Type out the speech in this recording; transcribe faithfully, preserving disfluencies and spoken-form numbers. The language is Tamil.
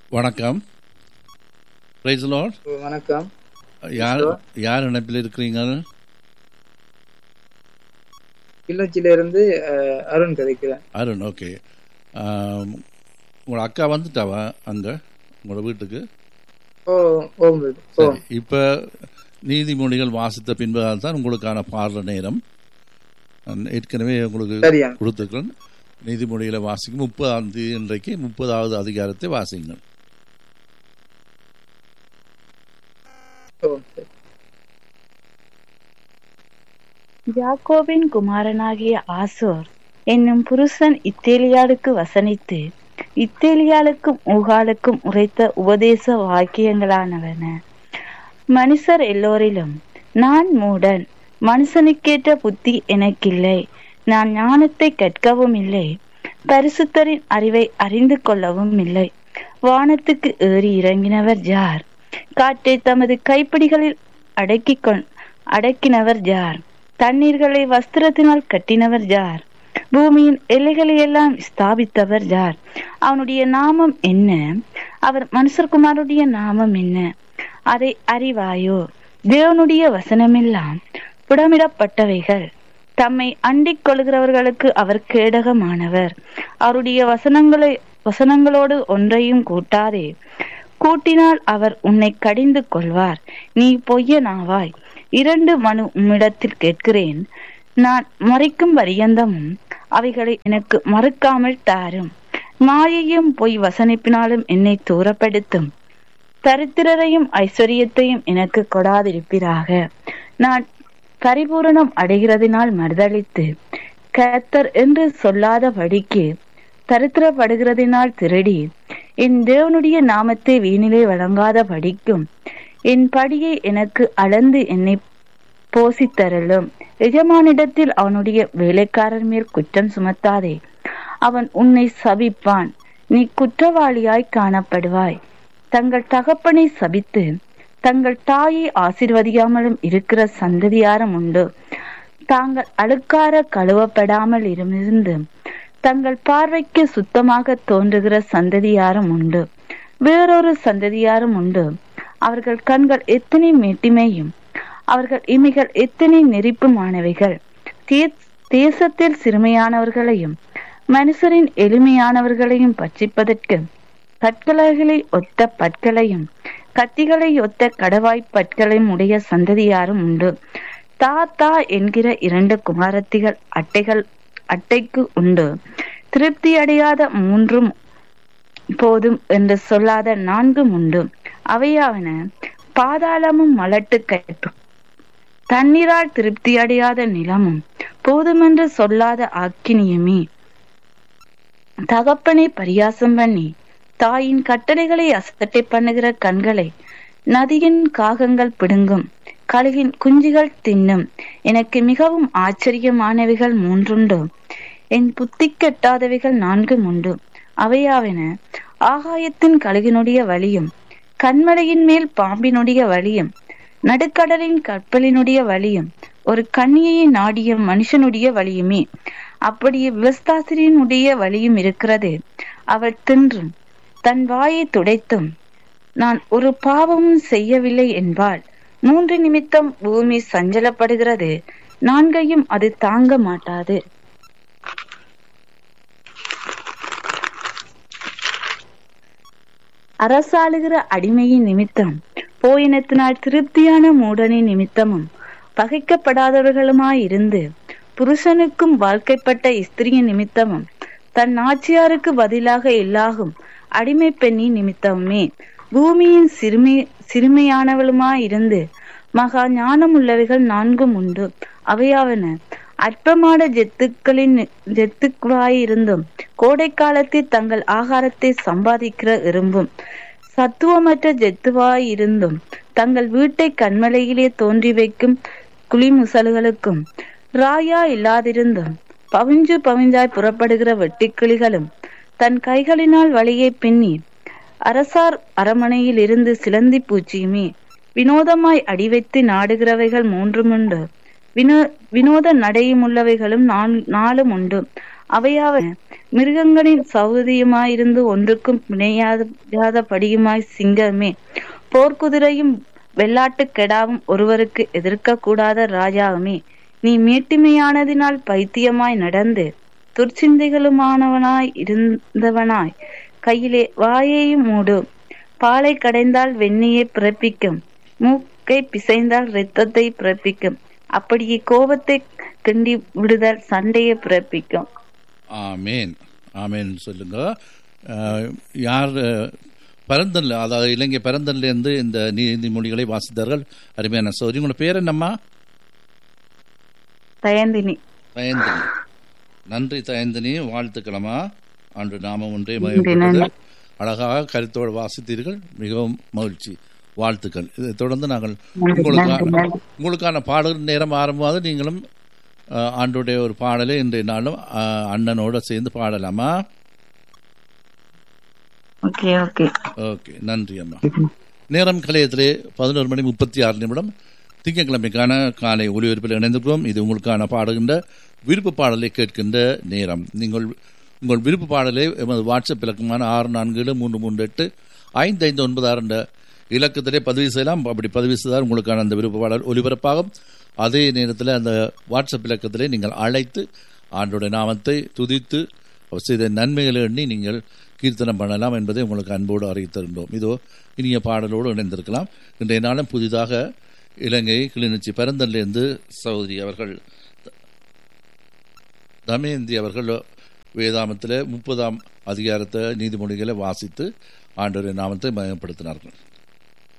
வணக்கம். Praise the Lord. வணக்கம். யார் யார் இணைப்பில் இருக்கிறீங்க? கிள்ளச்சில இருந்து அருண் கதைக்கிறேன். அருண், ஓகே. உங்களோட அக்கா வந்துட்டாவா அங்க உங்களோட வீட்டுக்கு? ஓ ஓ சரி, இப்ப நீதிமொழிகள் வாசித்த பின்பதால் தான் உங்களுக்கான பாடல நேரம். ஏற்கனவே உங்களுக்கு கொடுத்துக்கிறேன். நீதிமொழிகளை வாசிக்கும் முப்பதாம் தேதி இன்றைக்கு முப்பதாவது அதிகாரத்தை வாசிங்கள். யாக்கோபின் குமாரனாகிய ஆசோர் என்னும் புருஷன் இத்தேலியாளுக்கு வசனித்து இத்தேலியாளுக்கும் ஊகாலுக்கும் உரைத்த உபதேச வாக்கியங்களானவன. மனுஷர் எல்லோரிலும் நான் மூடன், மனுஷனுக்கேற்ற புத்தி எனக்கில்லை, நான் ஞானத்தை கற்கவும் இல்லை, பரிசுத்தரின் அறிவை அறிந்து கொள்ளவும் இல்லை. வானத்துக்கு ஏறி இறங்கினவர் யார்? காற்றை தமது கைப்பிடிகளில் அடக்கி கொ அடக்கினவர் யார்? தண்ணீர்களை வஸ்திரத்தினால் கட்டினவர் யார்? பூமியின் எல்லைகளை எல்லாம் ஸ்தாபித்தவர் யார்? அவனுடைய நாமம் என்ன? அவர் மனுஷர்குமாருடைய நாமம் என்ன? அதை அறிவாயோ? தேவனுடைய வசனமெல்லாம் புடமிடப்பட்டவைகள். தம்மை அண்டிக் கொள்கிறவர்களுக்கு அவர் கேடகமானவர். அவருடைய வசனங்களை வசனங்களோடு ஒன்றையும் கூட்டாதே. கூட்டினால் அவர் உன்னை கடிந்து கொள்வார். நீ பொய்யனாவாய். இரண்டு மனு உம்மிடத்தில் கேட்கிறேன், நான் மறைக்கும் பரியந்தமும் அவைகளை எனக்கு மறுக்காமல் தாரும். மாயையும் பொய் வசனிப்பினாலும் என்னை தூரப்படுத்தும். தரித்திரரையும் ஐஸ்வர்யத்தையும் எனக்கு கொடாதிருப்பீராக. நான் பரிபூரணம் அடைகிறதினால் மறுதளித்து கர்த்தர் என்று சொல்லாதபடிக்கு தரித்திரப்படுகிறதினால் திருடி என் தேவனுடைய நாமத்தை வீணிலே வழங்காத படிக்கும். என் படியை எனக்கு அளந்து என்னை போசித்தரலும். எஜமானிடத்தில் அவனுடைய வேலைக்காரர் மேல் குற்றம் சுமத்தாதே, அவன் உன்னை சபிப்பான், நீ குற்றவாளியாய் காணப்படுவாய். தங்கள் தகப்பனை சபித்து தங்கள் தாயை ஆசீர்வதியாமலும் இருக்கிற சந்ததியாரும் உண்டு. தாங்கள் அழுக்கார கழுவப்படாமல் இருந்து தங்கள் பார்வைக்கு சுத்தமாக தோன்றுகிற சந்ததியாரும் உண்டு. வேறொரு சந்ததியாரும் உண்டு. அவர்கள் கண்கள் எத்தனை மேட்டிமையும் அவர்கள் இமைகள் எத்தனை நெறிப்புமானவைகள். தேசத்தில் சிறுமையானவர்களையும் மனுஷரின் எளிமையானவர்களையும் பட்சிப்பதற்கு கற்களைகளை ஒத்த பற்களையும் கத்திகளை ஒத்த கடவாய் பற்களையும் உடைய சந்ததியாரும் உண்டு. தாத்தா என்கிற இரண்டு குமாரத்திகள் அட்டைகள் அட்டைக்கு உண்டு. திருப்தி அடையாத மூன்றும் போதும் என்று சொல்லாத நான்கும் உண்டு. அவையாவன பாதாளமும் மலட்டு கட்டு, தண்ணீரால் திருப்தி அடையாத நிலமும் போதுமென்று சொல்லாத ஆக்கினியுமே. தகப்பனை பரியாசம் பண்ணி தாயின் கட்டளைகளை அசட்டை பண்ணுகிற கண்களை நதியின் காகங்கள் பிடுங்கும், கழுகின் குஞ்சுகள் தின்னும். எனக்கு மிகவும் ஆச்சரியமானவைகள் மூன்றுண்டு, என் புத்தி கெட்டாதவைகள் நான்கும் உண்டு. அவையாவன ஆகாயத்தின் கழுகினுடைய வழியும், கண்மலையின் மேல் பாம்பினுடைய வழியும், நடுக்கடலின் கப்பலினுடைய வழியும், ஒரு கன்னியை நாடிய மனுஷனுடைய வழியுமே. அப்படியே விவஸ்தாசிரியனுடைய வழியும் இருக்கிறது. அவள் தின்றும் தன் வாயை துடைத்தும் நான் ஒரு பாவமும் செய்யவில்லை என்பாள். மூன்று நிமித்தம் பூமி சஞ்சலப்படுகிறது, நான்கையும் அது தாங்க மாட்டாது. அரசாளுகிற அடிமையின் நிமித்தம், போயினத்தினால் திருப்தியான மூடனின் நிமித்தமும், பகைக்கப்படாதவர்களுமாயிருந்து புருஷனுக்கும் வாழ்க்கைப்பட்ட ஸ்திரியின் நிமித்தமும், தன் ஆட்சியாருக்கு பதிலாக எல்லாகும் அடிமை பெண்ணின் நிமித்தமுமே, பூமியின் சிறுமி சிறுமையானவளுமாயிருந்து மகா ஞானம் உள்ளவைகள் நான்கும் உண்டு. அவையாவன அற்பமான ஜெத்துக்களின் ஜெத்துக்களாயிருந்தும் கோடை காலத்தில் தங்கள் ஆகாரத்தை சம்பாதிக்கிற எறும்பும், சத்துவமற்ற ஜெத்துவாயிருந்தும் தங்கள் வீட்டை கண்மலையிலே தோன்றி வைக்கும் குளிமுசல்களுக்கும், ராயா இல்லாதிருந்தும் பவிஞ்சு பவிஞ்சாய் புறப்படுகிற வெட்டிக்கிளிகளும், தன் கைகளினால் வழியை பின்னி அரசார் அரமனையில் இருந்து சிலந்தி பூச்சியுமே. வினோதமாய் அடிவைத்து நாடுகிறவைகள் மூன்றும் உண்டு, வினோ வினோத நடையும் உள்ளவைகளும் நாலும் உண்டு. அவையாவன மிருகங்களின் சௌகரியமாயிருந்து ஒன்றுக்கும் பிணையாத படியுமாய் சிங்கமே, போர்க்குதிரையும் வெள்ளாட்டு கெடாவும் ஒருவருக்கு எதிர்க்க கூடாத ராஜாவுமே, நீ மேட்டிமையானதினால் பைத்தியமாய் நடந்து துர்ச்சிந்தைகளுமானவனாய் இருந்தவனாய் கையிலே வாயையும் மூடு. பாலை கடைந்தால் வெண்ணையை பிறப்பிக்கும், மூக்கை பிசைந்தால் இரத்தத்தை பிறப்பிக்கும், அப்படியே கோபத்தை கிண்டி விடுதல் சண்டையை பிறப்பிக்கும். ஆமேன் ஆமேன் சொல்லுங்க. யார் பரந்தன்ல, அதாவது இலங்கை பரந்தன்ல இருந்து இந்த நீதிமொழிகளை வாசித்தார்கள்? அருமையான சௌரி. உங்களோட பேர் என்னம்மா? தயந்தினி. தயந்தினி, நன்றி தயந்தினி, வாழ்த்துக்களமா. ஆண்டு நாமம் ஒன்றே மகிழ்ந்தது. அழகாக கருத்தோடு வாசித்தீர்கள், மிகவும் மகிழ்ச்சி, வாழ்த்துக்கள். இதை தொடர்ந்து நாங்கள் உங்களுக்கான உங்களுக்கான பாடல் நேரம் ஆரம்பமாவது நீங்களும் ஆண்டுடைய ஒரு பாடலை இன்றைய நாளும் அண்ணனோட சேர்ந்து பாடலாமா? ஓகே ஓகே ஓகே, நன்றி அம்மா. நேரம் கலையத்திலே பதினோரு மணி முப்பத்தி ஆறு நிமிடம் திங்கட்கிழமைக்கான காலை ஒலிபரப்பில் இணைந்திருக்கிறோம். இது உங்களுக்கான பாடுகின்ற விருப்ப பாடலை கேட்கின்ற நேரம். நீங்கள் உங்கள் விருப்ப பாடலை எமது வாட்ஸ்அப் இலக்கமான ஆறு நான்கு ஏழு மூன்று மூன்று எட்டு ஐந்து ஐந்து ஒன்பது ஆறு என்ற இலக்கத்திலே பதிவு செய்யலாம். அப்படி பதிவு செய்தால் உங்களுக்கான அந்த விருப்ப பாடல் ஒலிபரப்பாகும். அதே நேரத்தில் அந்த வாட்ஸ்அப் இலக்கத்திலே நீங்கள் அழைத்து ஆண்டோட நாமத்தை துதித்து செய்த நன்மைகளை எண்ணி நீங்கள் கீர்த்தனம் பண்ணலாம் என்பதை உங்களுக்கு அன்போடு அறிவித்திருந்தோம். இதோ இனிய பாடலோடு இணைந்திருக்கலாம். இன்றைய நாளும் புதிதாக இலங்கை கிளிநொச்சி பரந்தன்லேருந்து சகோதரி அவர்கள் தமயந்தி அவர்கள் வேதாமத்தில் முப்பதாம் அதிகாரத்தை நீதிமொழிகளை வாசித்து ஆண்டவரின் நாமத்தை மயப்படுத்தினார்கள்.